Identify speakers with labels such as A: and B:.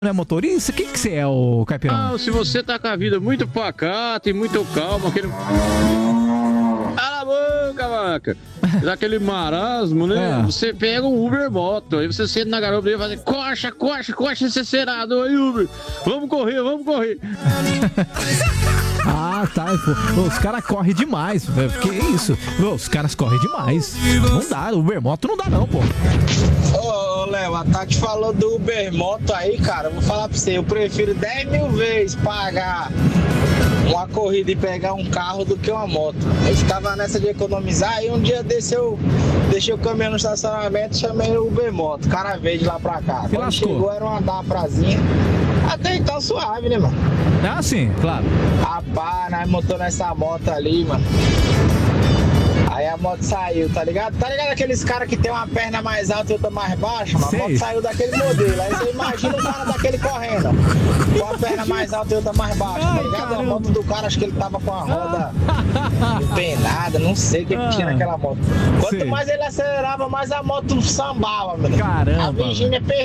A: é motorista? O que você é, ô Caipirão?
B: Não, se você tá com a vida muito pacata e muito calma, aquele... Cala a boca, vaca! Daquele marasmo, né? Você pega um Uber moto, aí você senta na garupa e faz coxa, esse cerado aí, Uber! Vamos correr!
A: Ah, tá. Pô, os caras correm demais. Que isso? Pô, os caras correm demais. Não dá, Uber moto não dá não, pô.
C: Ô, Léo, a Tati falou do Uber moto aí, cara. Eu vou falar pra você, eu prefiro 10 mil vezes pagar uma corrida e pegar um carro do que uma moto. Eu ficava nessa de economizar e um dia desse eu deixei o caminhão no estacionamento e chamei o Uber moto. Cara veio de lá pra cá. Quando chegou era uma Dafrazinha. Até então suave, né, mano?
A: Ah, sim, claro.
C: Rapaz, nós montamos nessa moto ali, mano. Aí a moto saiu, tá ligado? Tá ligado aqueles caras que tem uma perna mais alta e outra mais baixa? A moto saiu daquele modelo. Aí você imagina o cara daquele correndo, com a perna mais alta e outra mais baixa, tá ligado? Caramba. A moto do cara, acho que ele tava com a roda empenada, não sei o que tinha naquela moto. Quanto mais ele acelerava, mais a moto sambava, mano.
A: Caramba.
C: A Virgínia